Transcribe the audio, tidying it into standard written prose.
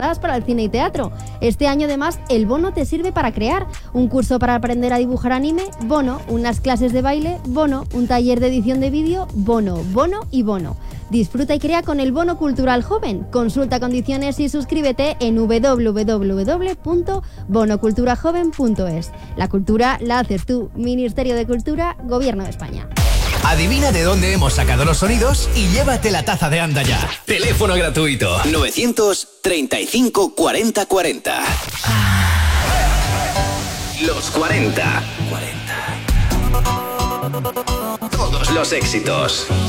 entradas para el cine y teatro. Este año además el bono te sirve para crear un curso para aprender a dibujar anime, bono, unas clases de baile, bono, un taller de edición de vídeo, bono, bono y bono. Disfruta y crea con el Bono Cultural Joven. Consulta condiciones y suscríbete en www.bonoculturajoven.es. La cultura la haces tú. Ministerio de Cultura, Gobierno de España. Adivina de dónde hemos sacado los sonidos y llévate la taza de Anda Ya. Teléfono gratuito 935 40 40. Los 40. Todos los éxitos.